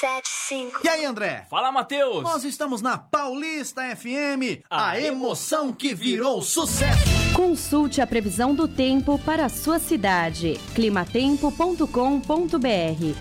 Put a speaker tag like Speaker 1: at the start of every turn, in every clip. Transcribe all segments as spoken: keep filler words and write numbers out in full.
Speaker 1: sete cinco.
Speaker 2: E aí, André?
Speaker 3: Fala, Matheus!
Speaker 2: Nós estamos na Paulista F M, a, a emoção que virou sucesso.
Speaker 4: Consulte a previsão do tempo para a sua cidade. climatempo ponto com ponto br.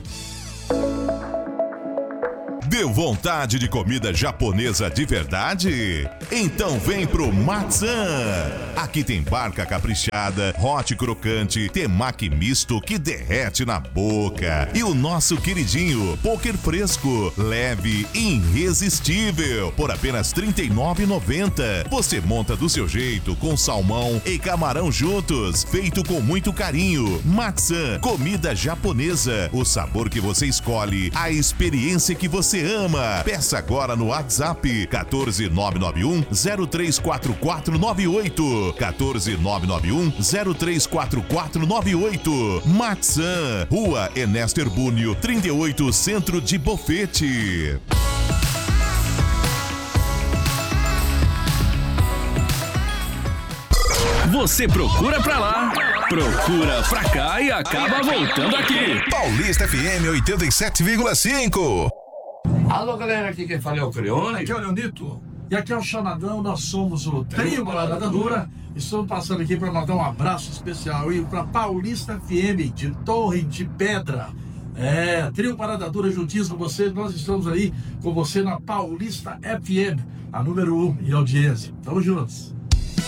Speaker 5: Deu vontade de comida japonesa de verdade? Então vem pro Matzan! Aqui tem barca caprichada, hot crocante, temaki misto que derrete na boca. E o nosso queridinho, poker fresco, leve e irresistível, por apenas trinta e nove reais e noventa centavos. Você monta do seu jeito, com salmão e camarão juntos, feito com muito carinho. Matzan, comida japonesa, o sabor que você escolhe, a experiência que você ama. Peça agora no WhatsApp quatorze nove nove um zero três quatro quatro nove oito. quatorze nove nove um zero três quatro quatro nove oito. Matzan, Rua Ernesto Herbúnio, trinta e oito, Centro de Bofete.
Speaker 3: Você procura pra lá, procura pra cá e acaba voltando aqui.
Speaker 5: Paulista F M oitenta e sete vírgula cinco.
Speaker 6: Alô, galera, aqui quem fala é o Creone.
Speaker 7: Aqui é o Leonito. E aqui é o Xanadão, nós somos o Trio Parada Dura. Estamos passando aqui para mandar um abraço especial aí para Paulista F M, de Torre de Pedra. É, Trio Parada Dura juntinhos com você. Nós estamos aí com você na Paulista F M, a número um em audiência. Tamo juntos.